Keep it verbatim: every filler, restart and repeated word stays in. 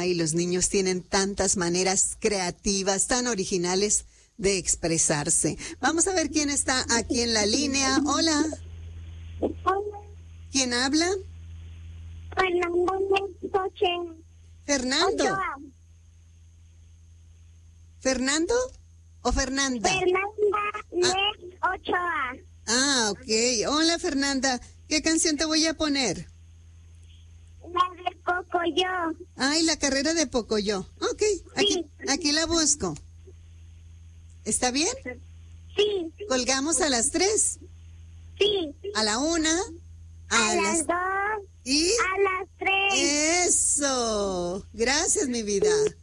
Ay, los niños tienen tantas maneras creativas, tan originales de expresarse. Vamos a ver quién está aquí en la línea. Hola. Hola. ¿Quién habla? Fernando Mestoche. Fernando. Ochoa. ¿Fernando o Fernanda? Fernanda Mes Ochoa. Ah, ok. Hola, Fernanda. ¿Qué canción te voy a poner? La de Pocoyo. Ay, la carrera de Pocoyo. Ok, aquí, Sí. aquí la busco. ¿Está bien? Sí. Colgamos a las tres, Sí. a la una, a, A las dos. y A las tres. eso. Gracias, mi vida.